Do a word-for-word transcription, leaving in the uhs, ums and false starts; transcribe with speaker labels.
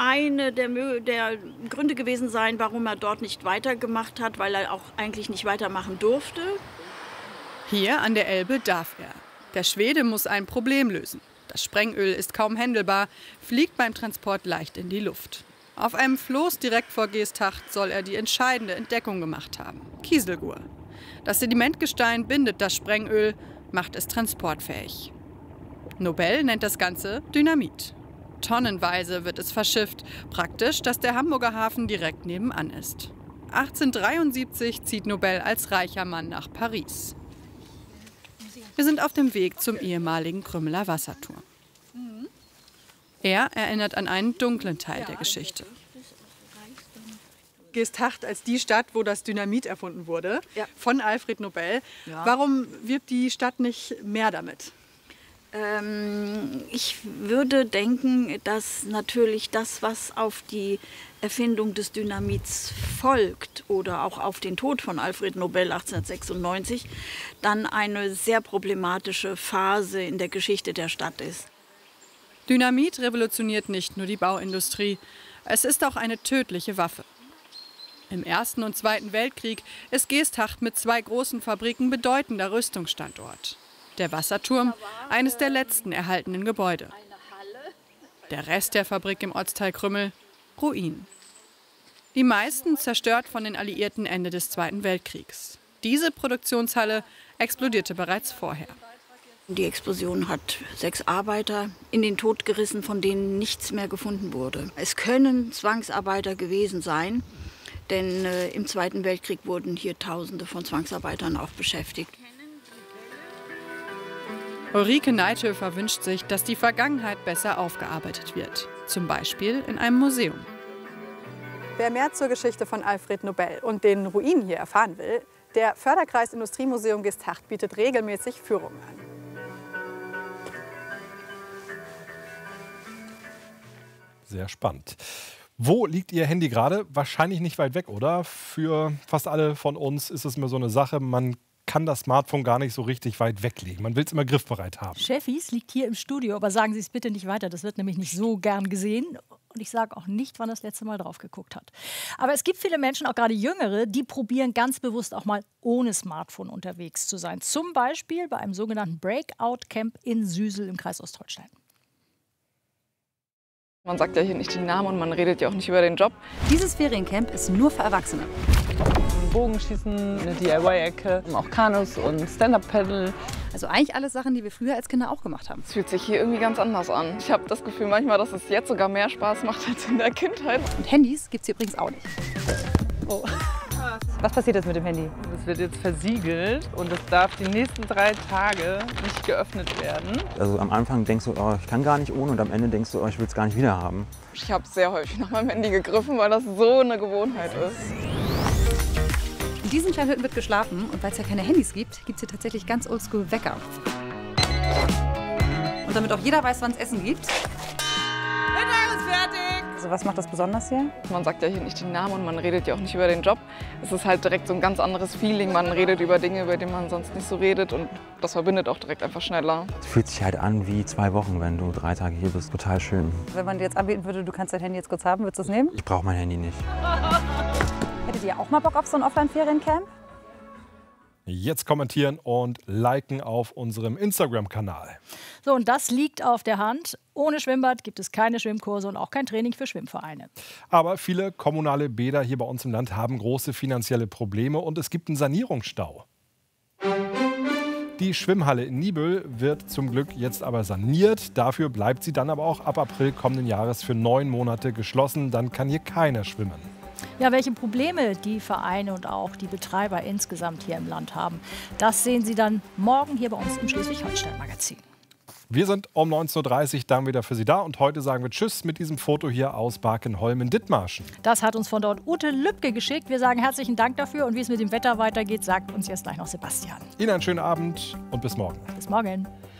Speaker 1: eine der, Mö- der Gründe gewesen sein, warum er dort nicht weitergemacht hat, weil er auch eigentlich nicht weitermachen durfte.
Speaker 2: Hier an der Elbe darf er. Der Schwede muss ein Problem lösen. Das Sprengöl ist kaum händelbar, fliegt beim Transport leicht in die Luft. Auf einem Floß direkt vor Geesthacht soll er die entscheidende Entdeckung gemacht haben: Kieselgur. Das Sedimentgestein bindet das Sprengöl, macht es transportfähig. Nobel nennt das Ganze Dynamit. Tonnenweise wird es verschifft. Praktisch, dass der Hamburger Hafen direkt nebenan ist. achtzehnhundertdreiundsiebzig zieht Nobel als reicher Mann nach Paris. Wir sind auf dem Weg zum ehemaligen Krümmeler Wasserturm. Er erinnert an einen dunklen Teil der Geschichte. Geesthacht als die Stadt, wo das Dynamit erfunden wurde,
Speaker 1: Ja.
Speaker 2: von Alfred Nobel.
Speaker 1: Ja.
Speaker 2: Warum wirbt die Stadt nicht mehr damit?
Speaker 1: Ähm, ich würde denken, dass natürlich das, was auf die Erfindung des Dynamits folgt oder auch auf den Tod von Alfred Nobel achtzehnhundertsechsundneunzig, dann eine sehr problematische Phase in der Geschichte der Stadt ist.
Speaker 2: Dynamit revolutioniert nicht nur die Bauindustrie, es ist auch eine tödliche Waffe. Im Ersten und Zweiten Weltkrieg ist Geesthacht mit zwei großen Fabriken bedeutender Rüstungsstandort. Der Wasserturm, eines der letzten erhaltenen Gebäude. Der Rest der Fabrik im Ortsteil Krümmel, Ruin. Die meisten zerstört von den Alliierten Ende des Zweiten Weltkriegs. Diese Produktionshalle explodierte bereits vorher.
Speaker 1: Die Explosion hat sechs Arbeiter in den Tod gerissen, von denen nichts mehr gefunden wurde. Es können Zwangsarbeiter gewesen sein, denn äh, im Zweiten Weltkrieg wurden hier Tausende von Zwangsarbeitern auch beschäftigt.
Speaker 2: Ulrike Neithöfer wünscht sich, dass die Vergangenheit besser aufgearbeitet wird. Zum Beispiel in einem Museum. Wer mehr zur Geschichte von Alfred Nobel und den Ruinen hier erfahren will, der Förderkreis Industriemuseum Geesthacht bietet regelmäßig Führungen an.
Speaker 3: Sehr spannend. Wo liegt Ihr Handy gerade? Wahrscheinlich nicht weit weg, oder? Für fast alle von uns ist es mir so eine Sache, man kann das Smartphone gar nicht so richtig weit weglegen. Man will es immer griffbereit haben.
Speaker 4: Chefis liegt hier im Studio, aber sagen Sie es bitte nicht weiter. Das wird nämlich nicht so gern gesehen. Und ich sage auch nicht, wann das letzte Mal drauf geguckt hat. Aber es gibt viele Menschen, auch gerade Jüngere, die probieren ganz bewusst auch mal ohne Smartphone unterwegs zu sein. Zum Beispiel bei einem sogenannten Breakout-Camp in Süsel im Kreis Ostholstein.
Speaker 5: Man sagt ja hier nicht den Namen und man redet ja auch nicht über den Job.
Speaker 6: Dieses Feriencamp ist nur für Erwachsene.
Speaker 5: Bogenschießen, eine D I Y-Ecke, auch Kanus und Stand-Up-Paddle.
Speaker 6: Also eigentlich alles Sachen, die wir früher als Kinder auch gemacht haben.
Speaker 5: Es fühlt sich hier irgendwie ganz anders an. Ich habe das Gefühl manchmal, dass es jetzt sogar mehr Spaß macht als in der Kindheit.
Speaker 6: Und Handys gibt es hier übrigens auch nicht.
Speaker 5: Oh.
Speaker 6: Was passiert jetzt mit dem Handy?
Speaker 5: Das wird jetzt versiegelt und es darf die nächsten drei Tage nicht geöffnet werden.
Speaker 7: Also am Anfang denkst du, oh, ich kann gar nicht ohne, und am Ende denkst du, oh, ich will es gar nicht wieder haben.
Speaker 5: Ich habe sehr häufig nach meinem Handy gegriffen, weil das so eine Gewohnheit ist.
Speaker 6: In diesen kleinen Hütten wird geschlafen und weil es ja keine Handys gibt, gibt es hier tatsächlich ganz oldschool Wecker. Und damit auch jeder weiß, wann es Essen gibt.
Speaker 5: Mittag ist fertig!
Speaker 6: Also was macht das besonders hier?
Speaker 5: Man sagt ja hier nicht den Namen und man redet ja auch nicht über den Job. Es ist halt direkt so ein ganz anderes Feeling. Man redet über Dinge, über die man sonst nicht so redet, und das verbindet auch direkt einfach schneller.
Speaker 7: Es fühlt sich halt an wie zwei Wochen, wenn du drei Tage hier bist. Total schön.
Speaker 6: Wenn man dir jetzt anbieten würde, du kannst dein Handy jetzt kurz haben, würdest du es nehmen?
Speaker 7: Ich brauche mein Handy nicht.
Speaker 6: Hättet ihr auch mal Bock auf so ein Offline-Feriencamp?
Speaker 3: Jetzt kommentieren und liken auf unserem Instagram-Kanal.
Speaker 4: So, und das liegt auf der Hand. Ohne Schwimmbad gibt es keine Schwimmkurse und auch kein Training für Schwimmvereine.
Speaker 3: Aber viele kommunale Bäder hier bei uns im Land haben große finanzielle Probleme und es gibt einen Sanierungsstau. Die Schwimmhalle in Niebüll wird zum Glück jetzt aber saniert. Dafür bleibt sie dann aber auch ab April kommenden Jahres für neun Monate geschlossen. Dann kann hier keiner schwimmen.
Speaker 4: Ja, welche Probleme die Vereine und auch die Betreiber insgesamt hier im Land haben, das sehen Sie dann morgen hier bei uns im Schleswig-Holstein-Magazin.
Speaker 3: Wir sind um neunzehn Uhr dreißig dann wieder für Sie da und heute sagen wir Tschüss mit diesem Foto hier aus Barkenholm in Dithmarschen.
Speaker 4: Das hat uns von dort Ute Lübke geschickt. Wir sagen herzlichen Dank dafür und wie es mit dem Wetter weitergeht, sagt uns jetzt gleich noch Sebastian.
Speaker 3: Ihnen einen schönen Abend und bis morgen.
Speaker 4: Bis morgen.